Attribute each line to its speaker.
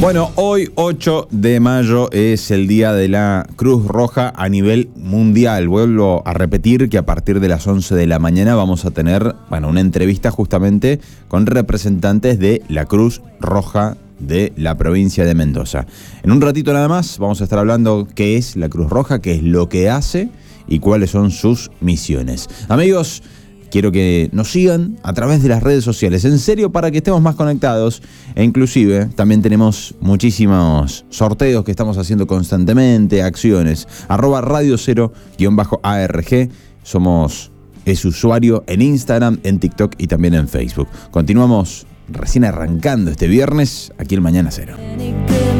Speaker 1: Bueno, hoy 8 de mayo es el día de la Cruz Roja a nivel mundial. Vuelvo a repetir que a partir de las 11 de la mañana vamos a tener, una entrevista justamente con representantes de la Cruz Roja de la provincia de Mendoza. En un ratito nada más vamos a estar hablando qué es la Cruz Roja, qué es lo que hace y cuáles son sus misiones. Amigos, quiero que nos sigan a través de las redes sociales, en serio, para que estemos más conectados. E inclusive también tenemos muchísimos sorteos que estamos haciendo constantemente, acciones. @Radio 0_ARG. Es usuario en Instagram, en TikTok y también en Facebook. Continuamos recién arrancando este viernes aquí en Mañana Cero.